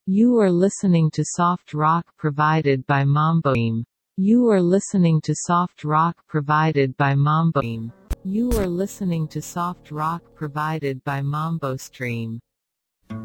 You are listening to soft rock provided by Mambo Stream. You are listening to soft rock provided by Mambo Stream. You are listening to soft rock provided by Mambo Stream.